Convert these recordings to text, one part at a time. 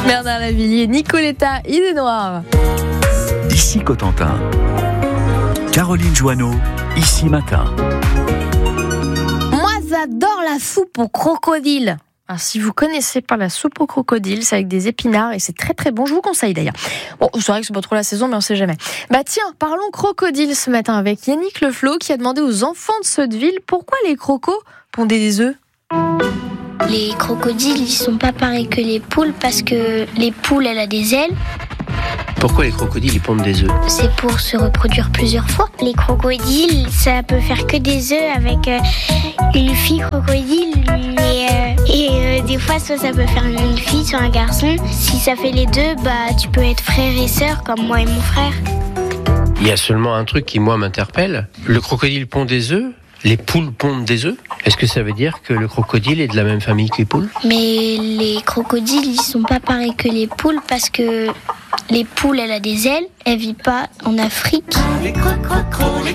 Bernard Lavilliers, Nicoletta, Idée Noire. Ici Cotentin. Caroline Joanneau, Ici Matin. Moi, j'adore la soupe au crocodile. Alors, si vous connaissez pas la soupe au crocodile, c'est avec des épinards et c'est très très bon. Je vous conseille d'ailleurs. Bon, c'est vrai que c'est pas trop la saison, mais on sait jamais. Tiens, parlons crocodile ce matin avec Yannick Leflot qui a demandé aux enfants de Sotteville pourquoi les crocos pondaient des œufs. Les crocodiles, ils sont pas pareils que les poules parce que les poules, elles ont des ailes. Pourquoi les crocodiles ils pondent des œufs ? C'est pour se reproduire plusieurs fois. Les crocodiles, ça peut faire que des œufs avec une fille crocodile. Et des fois, soit ça peut faire une fille, soit un garçon. Si ça fait les deux, tu peux être frère et sœur comme moi et mon frère. Il y a seulement un truc qui, moi, m'interpelle. Le crocodile pond des œufs, les poules pondent des œufs. Est-ce que ça veut dire que le crocodile est de la même famille que les poules ? Mais les crocodiles, ils sont pas pareils que les poules parce que les poules, elles ont des ailes, elles vivent pas en Afrique. Les crocodiles,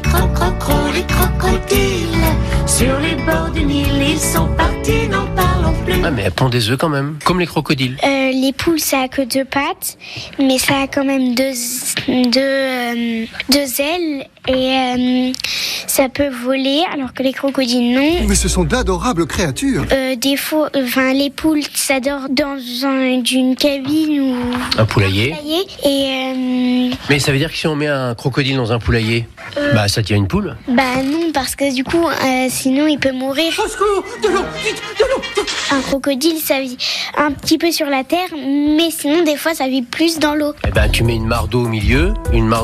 sur les bords du Nil, ils sont partis, n'en parlons plus. Ah, mais elles pondent des œufs quand même, comme les crocodiles. Les poules, ça a que 2 pattes, mais ça a quand même deux ailes et ça peut voler, alors que les crocodiles, non. Mais ce sont d'adorables créatures. Des fois, les poules, ça dort dans une cabine ou Un poulailler. Et Mais ça veut dire que si on met un crocodile dans un poulailler, ça tient une poule ? non, parce que du coup, sinon il peut mourir. Au secours, de l'eau, vite, de l'eau. Un crocodile, ça vit un petit peu sur la terre, mais sinon des fois ça vit plus dans l'eau. Tu mets une mare d'eau au milieu,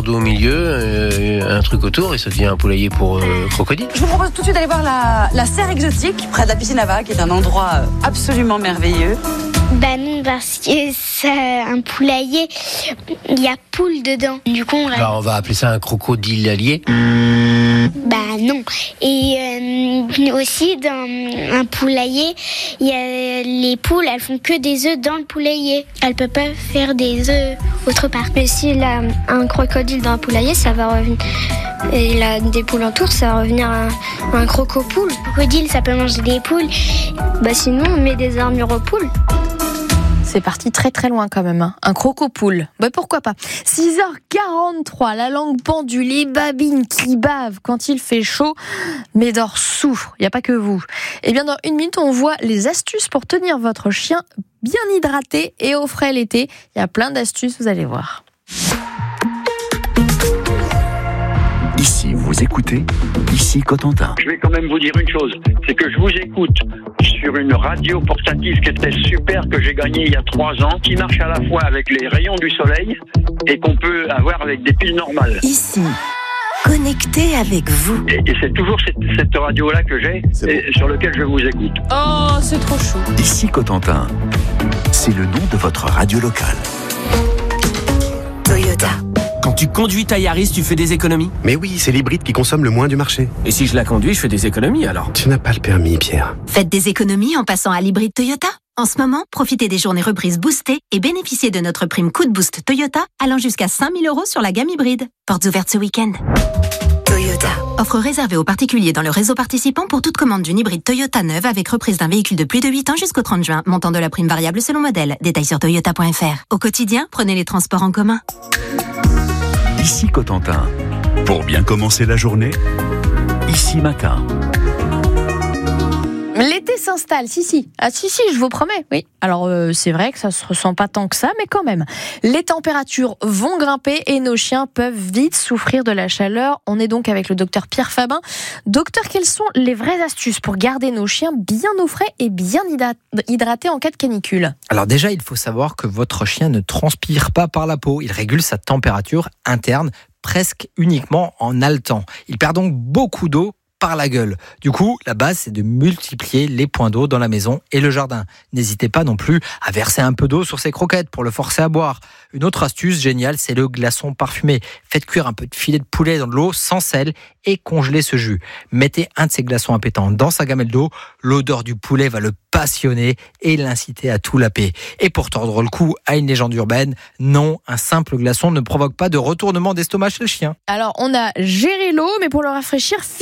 un truc autour et ça devient un poulailler pour crocodile. Je vous propose tout de suite d'aller voir la serre exotique près de la piscine à vagues, qui est un endroit absolument merveilleux. Non, parce que c'est un poulailler, il y a poule dedans. Du coup, On va appeler ça un crocodile-allier. Non. Et aussi, dans un poulailler, il y a les poules, elles font que des œufs dans le poulailler. Elles peuvent pas faire des œufs autre part. Mais s'il a un crocodile dans un poulailler, ça va revenir. Et il a des poules autour, ça va revenir un crocopoule. Le crocodile, ça peut manger des poules. Sinon, on met des armures aux poules. C'est parti très très loin quand même, hein. Un crocopoule. Pourquoi pas. 6h43, la langue pendue, les babines qui bavent quand il fait chaud. Médor souffre, il n'y a pas que vous. Dans 1 minute, on voit les astuces pour tenir votre chien bien hydraté et au frais l'été. Il y a plein d'astuces, vous allez voir. Ici, vous écoutez, Ici Cotentin. Je vais quand même vous dire une chose, c'est que je vous écoute sur une radio portative qui était super, que j'ai gagnée il y a 3 ans, qui marche à la fois avec les rayons du soleil et qu'on peut avoir avec des piles normales. Ici, connecté avec vous. Et c'est toujours cette radio-là que j'ai et sur laquelle je vous écoute. Oh, c'est trop chou. Ici Cotentin, c'est le nom de votre radio locale. Toyota. Quand tu conduis ta Yaris, tu fais des économies ? Mais oui, c'est l'hybride qui consomme le moins du marché. Et si je la conduis, je fais des économies alors ? Tu n'as pas le permis, Pierre. Faites des économies en passant à l'hybride Toyota. En ce moment, profitez des journées reprises boostées et bénéficiez de notre prime coup de boost Toyota allant jusqu'à 5 000 € sur la gamme hybride. Portes ouvertes ce week-end. Toyota. Offre réservée aux particuliers dans le réseau participant pour toute commande d'une hybride Toyota neuve avec reprise d'un véhicule de plus de 8 ans jusqu'au 30 juin. Montant de la prime variable selon modèle. Détails sur toyota.fr. Au quotidien, prenez les transports en commun. Ici Cotentin. Pour bien commencer la journée, Ici Matin. L'été s'installe, si, je vous promets, oui. Alors c'est vrai que ça se ressent pas tant que ça, mais quand même. Les températures vont grimper et nos chiens peuvent vite souffrir de la chaleur. On est donc avec le docteur Pierre Fabin. Docteur, quelles sont les vraies astuces pour garder nos chiens bien au frais et bien hydratés en cas de canicule ? Alors déjà, il faut savoir que votre chien ne transpire pas par la peau. Il régule sa température interne presque uniquement en haletant. Il perd donc beaucoup d'eau par la gueule. Du coup, la base, c'est de multiplier les points d'eau dans la maison et le jardin. N'hésitez pas non plus à verser un peu d'eau sur ses croquettes pour le forcer à boire. Une autre astuce géniale, c'est le glaçon parfumé. Faites cuire un peu de filet de poulet dans de l'eau sans sel et congelez ce jus. Mettez un de ces glaçons appétants dans sa gamelle d'eau. L'odeur du poulet va le passionner et l'inciter à tout laper. Et pour tordre le cou à une légende urbaine, non, un simple glaçon ne provoque pas de retournement d'estomac chez le chien. Alors, on a géré l'eau, mais pour le rafraîchir physiquement,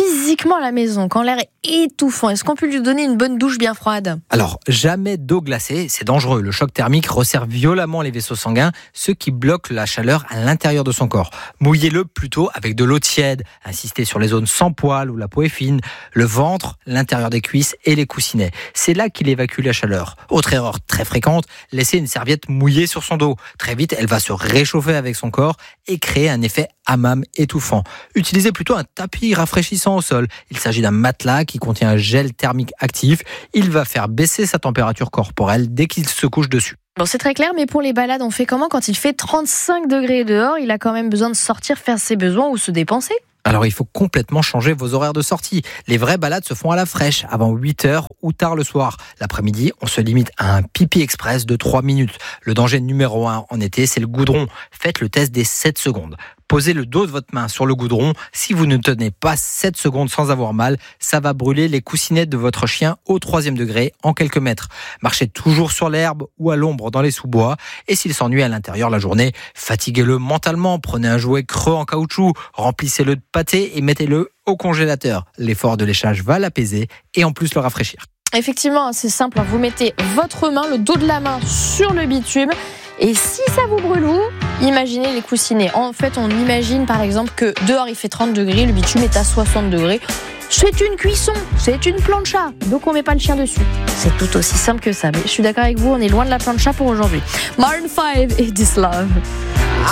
uniquement à la maison, quand l'air est étouffant. Est-ce qu'on peut lui donner une bonne douche bien froide ? Alors, jamais d'eau glacée, c'est dangereux. Le choc thermique resserre violemment les vaisseaux sanguins, ce qui bloque la chaleur à l'intérieur de son corps. Mouillez-le plutôt avec de l'eau tiède. Insistez sur les zones sans poils où la peau est fine, le ventre, l'intérieur des cuisses et les coussinets. C'est là qu'il évacue la chaleur. Autre erreur très fréquente, laisser une serviette mouillée sur son dos. Très vite, elle va se réchauffer avec son corps et créer un effet hammam étouffant. Utilisez plutôt un tapis rafraîchissant au sol. Il s'agit d'un matelas qui contient un gel thermique actif. Il va faire baisser sa température corporelle dès qu'il se couche dessus. Bon, c'est très clair, mais pour les balades, on fait comment quand il fait 35 degrés dehors ? Il a quand même besoin de sortir faire ses besoins ou se dépenser ? Alors il faut complètement changer vos horaires de sortie. Les vraies balades se font à la fraîche, avant 8h ou tard le soir. L'après-midi, on se limite à un pipi express de 3 minutes. Le danger numéro 1 en été, c'est le goudron. Faites le test des 7 secondes. Posez le dos de votre main sur le goudron. Si vous ne tenez pas 7 secondes sans avoir mal, ça va brûler les coussinettes de votre chien au 3e degré en quelques mètres. Marchez toujours sur l'herbe ou à l'ombre dans les sous-bois. Et s'il s'ennuie à l'intérieur la journée, fatiguez-le mentalement. Prenez un jouet creux en caoutchouc, remplissez-le de pâté et mettez-le au congélateur. L'effort de léchage va l'apaiser et en plus le rafraîchir. Effectivement, c'est simple. Vous mettez votre main, le dos de la main sur le bitume. Et si ça vous brûle, vous, imaginez les coussinets. En fait, on imagine par exemple que dehors il fait 30 degrés, le bitume est à 60 degrés. C'est une cuisson, c'est une plancha, donc on met pas le chien dessus. C'est tout aussi simple que ça. Mais je suis d'accord avec vous, on est loin de la plancha pour aujourd'hui. Maroon 5 et This Love.